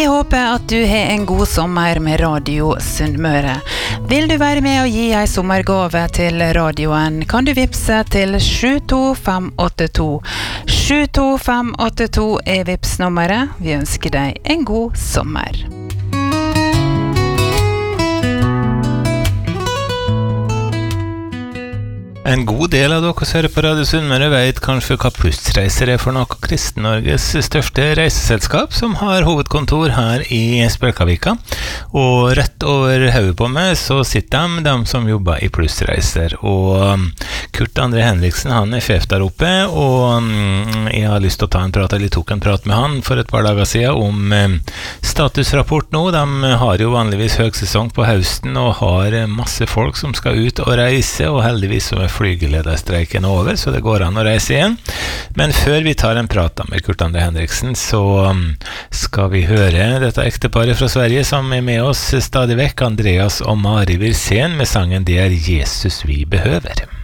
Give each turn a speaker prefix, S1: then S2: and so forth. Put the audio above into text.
S1: Vi håper at du har en god sommer med Radio Sunnmøre. Vil du være med og gi en sommergave til radioen, kan du vipse til 72582. 72582 er vipsnummeret. Vi ønsker deg en god sommer.
S2: En god del av dere som hører på Radio Sunnmøre vet kanskje hva Pustreiser er for noe. Kristen-Norges største reiseselskap som har hovedkontor her i Spjelkavika. Og rett over hodet på meg så sitter de som jobber i Pustreiser. Og Kurt André Henriksen, han er sjef der oppe, og jeg har lyst til å ta en prat, eller tok en prat med han for et par dager siden om statusrapport nå. De har jo vanligvis høgsesong på høsten og har masse folk som skal ut og reise, og heldigvis så er flygelederstreiken over, så det går an å reise igjen. Men før vi tar en prat med Kurt André Henriksen, så skal vi høre dette ekteparet fra Sverige som er med oss stadig vekk, Andreas og Mari Wirsén, med sangen «Det er Jesus vi behøver».